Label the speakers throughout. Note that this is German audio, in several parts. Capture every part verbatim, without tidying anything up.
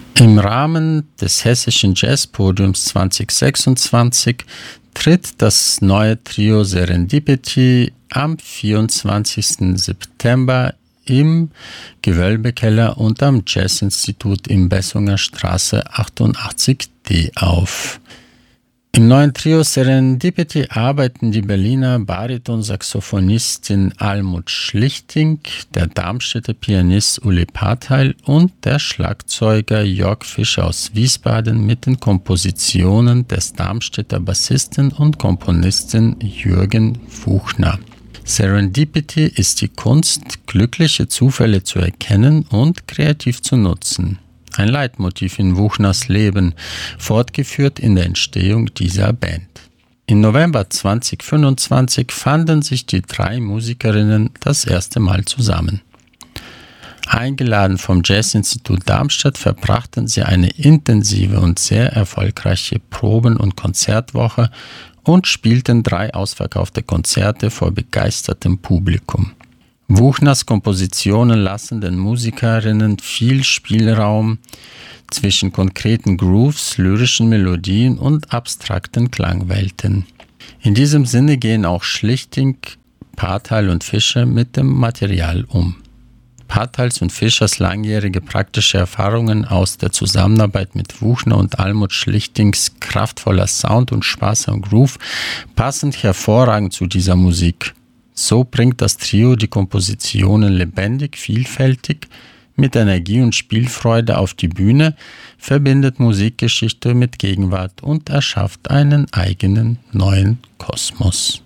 Speaker 1: Im Rahmen des Hessischen Jazzpodiums zwanzig sechsundzwanzig tritt das neue Trio Serendipity am vierundzwanzigsten September im Gewölbekeller und am Jazzinstitut im Bessunger Straße achtundachtzig D auf. Im neuen Trio Serendipity arbeiten die Berliner Bariton-Saxophonistin Almut Schlichting, der Darmstädter Pianist Uli Patheil und der Schlagzeuger Jörg Fischer aus Wiesbaden mit den Kompositionen des Darmstädter Bassisten und Komponisten Jürgen Wuchner. Serendipity ist die Kunst, glückliche Zufälle zu erkennen und kreativ zu nutzen. Ein Leitmotiv in Wuchners Leben, fortgeführt in der Entstehung dieser Band. Im November zweitausendfünfundzwanzig fanden sich die drei Musikerinnen das erste Mal zusammen. Eingeladen vom Jazzinstitut Darmstadt verbrachten sie eine intensive und sehr erfolgreiche Proben- und Konzertwoche und spielten drei ausverkaufte Konzerte vor begeistertem Publikum. Wuchners Kompositionen lassen den Musikerinnen viel Spielraum zwischen konkreten Grooves, lyrischen Melodien und abstrakten Klangwelten. In diesem Sinne gehen auch Schlichting, Patheil und Fischer mit dem Material um. Patheils und Fischers langjährige praktische Erfahrungen aus der Zusammenarbeit mit Wuchner und Almut Schlichtings kraftvoller Sound und Spaß am Groove passen hervorragend zu dieser Musik. So bringt das Trio die Kompositionen lebendig, vielfältig, mit Energie und Spielfreude auf die Bühne, verbindet Musikgeschichte mit Gegenwart und erschafft einen eigenen neuen Kosmos.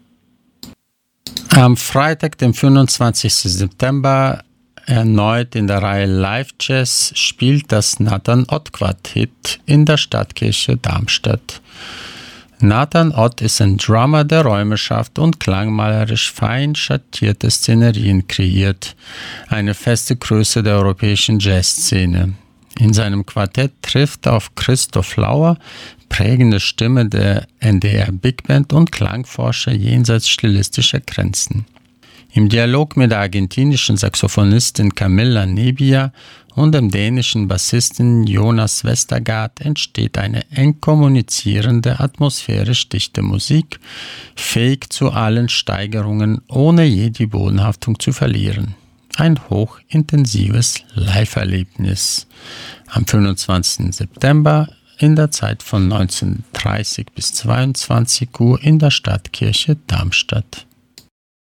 Speaker 1: Am Freitag, dem fünfundzwanzigsten September, erneut in der Reihe Live Jazz, spielt das Nathan Ott Quartett in der Stadtkirche Darmstadt. Nathan Ott ist ein Drummer, der Räume schafft und klangmalerisch fein schattierte Szenerien kreiert. Eine feste Größe der europäischen Jazzszene. In seinem Quartett trifft auf Christoph Lauer, prägende Stimme der N D R Big Band und Klangforscher jenseits stilistischer Grenzen. Im Dialog mit der argentinischen Saxophonistin Camilla Nebbia und dem dänischen Bassisten Jonas Westergaard entsteht eine eng kommunizierende, atmosphärisch dichte Musik, fähig zu allen Steigerungen, ohne je die Bodenhaftung zu verlieren. Ein hochintensives Live-Erlebnis. Am fünfundzwanzigsten September in der Zeit von neunzehn Uhr dreißig bis zweiundzwanzig Uhr in der Stadtkirche Darmstadt.